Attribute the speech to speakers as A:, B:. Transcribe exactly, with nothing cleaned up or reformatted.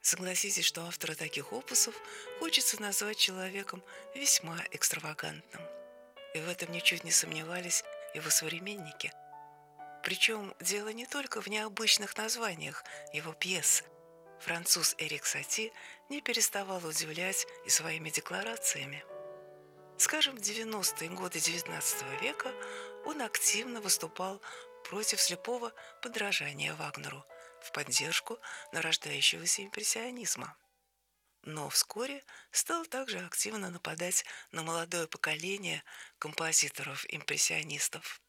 A: Согласитесь, что автора таких опусов хочется назвать человеком весьма экстравагантным. И в этом ничуть не сомневались его современники. Причем дело не только в необычных названиях его пьес. Француз Эрик Сати не переставал удивлять и своими декларациями. Скажем, в девяностые годы девятнадцатого века он активно выступал против слепого подражания Вагнеру в поддержку нарождающегося импрессионизма. Но вскоре стал также активно нападать на молодое поколение композиторов-импрессионистов.